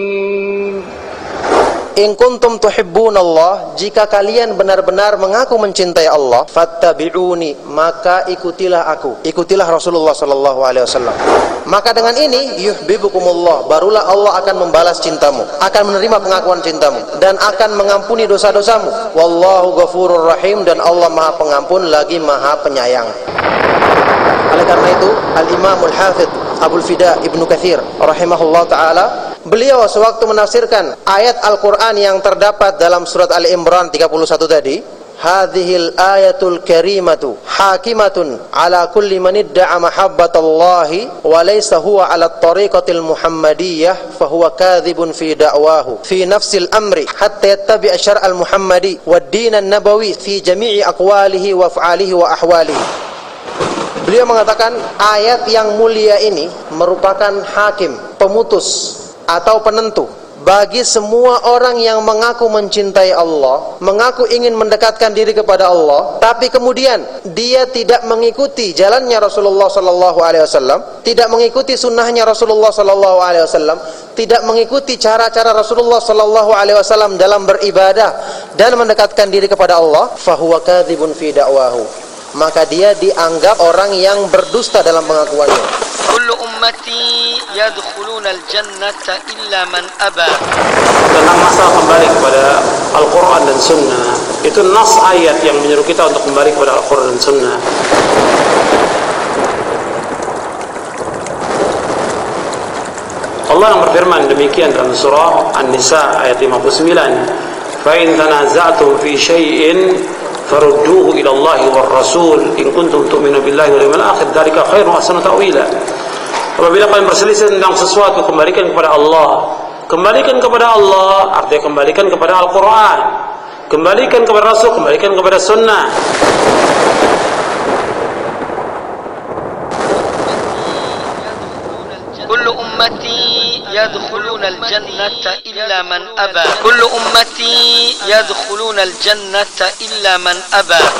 In kuntum tuhibbunallah, jika kalian benar-benar mengaku mencintai Allah, fattabi'uni, maka ikutilah aku, ikutilah Rasulullah sallallahu alaihi wasallam. Maka dengan ini yuhibbukumullah, barulah Allah akan membalas cintamu, akan menerima pengakuan cintamu dan akan mengampuni dosa-dosamu. Wallahu ghafurur rahim, dan Allah Maha Pengampun lagi Maha Penyayang. Oleh karena itu, Al-Imamul Hafidz Abul Fida Ibnu Katsir rahimahullah ta'ala, beliau sewaktu menafsirkan ayat Al-Quran yang terdapat dalam surat Al-Imran 31 tadi, hadhil ayatul karimatu hakimatun ala kulli man idda'a mahabbatallahi wa laysa huwa ala tariqatil muhammadiyah fahuwa kadhibun fi da'wahu fi nafsil amri hatta yattabi'a syar'al muhammadi wad dinan nabawi fi jami'i aqwalihi wa af'alihi wa ahwalihi. Beliau mengatakan ayat yang mulia ini merupakan hakim, pemutus atau penentu bagi semua orang yang mengaku mencintai Allah, mengaku ingin mendekatkan diri kepada Allah, tapi kemudian dia tidak mengikuti jalannya Rasulullah sallallahu alaihi wasallam, tidak mengikuti sunnahnya Rasulullah sallallahu alaihi wasallam, tidak mengikuti cara-cara Rasulullah sallallahu alaihi wasallam dalam beribadah dan mendekatkan diri kepada Allah, fahuwa kadzibun fi da'wahu, maka dia dianggap orang yang berdusta dalam pengakuannya. Kullu ummati yadkhuluna al-jannata illa man aba. Tentang masalah kembali kepada Al-Quran dan Sunnah, itu nas ayat yang menyuruh kita untuk kembali kepada Al-Quran dan Sunnah. Allah yang berfirman demikian dalam surah An-Nisa ayat 59, fa in tanaza'tum fi syai'in farudduhu ila Allah war Rasul in kuntum tu'minu billahi wal yawmil akhir dzalika khairun wa ahsanu ta'wila. Apabila kalian berselisih tentang sesuatu, kembalikan kepada Allah. Kembalikan kepada Allah artinya kembalikan kepada Al-Quran, kembalikan kepada Rasul, kembalikan kepada Sunnah. Kullu ummati yadkhuluna al-jannata illa man aba. Kullu ummati yadkhuluna al-jannata illa man aba.